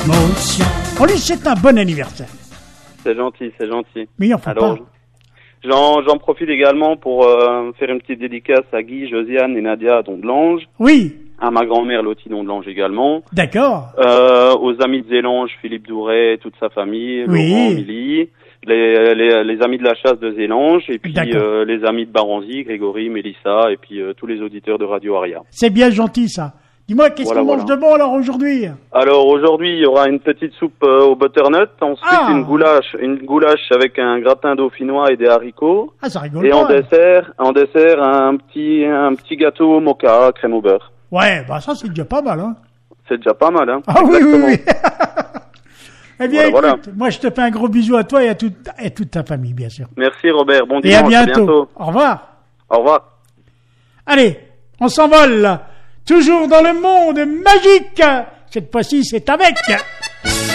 Moi aussi. On lui souhaite un bon anniversaire. C'est gentil, c'est gentil. Mais il en faut Alors, pas. j'en profite également pour faire une petite dédicace à Guy, Josiane et Nadia Dondelange, Oui, à ma grand-mère Lottie Dondelange également, d'accord. aux amis de Zélange, Philippe Douret, toute sa famille, Oui. Laurent, Milly, les amis de la chasse de Zélange, et puis D'accord. les amis de Baranzy, Grégory, Mélissa, et puis tous les auditeurs de Radio Aria. C'est bien gentil, ça. Dis-moi, qu'est-ce Voilà, qu'on mange voilà. de bon, alors, aujourd'hui? Alors aujourd'hui, il y aura une petite soupe au butternut, ensuite Ah. une goulash avec un gratin dauphinois et des haricots. Ah, ça rigole Et pas. en dessert, un petit gâteau mocha crème au beurre. Ouais, bah ça, c'est déjà pas mal, hein. C'est déjà pas mal, hein. Ah oui, Exactement. oui, oui. Eh bien, Voilà, écoute, moi, je te fais un gros bisou à toi et à toute ta famille, bien sûr. Merci Robert, bon Et dimanche, à bientôt. Au revoir. Au revoir. Allez, on s'envole. Toujours dans le monde magique. Cette fois-ci, c'est avec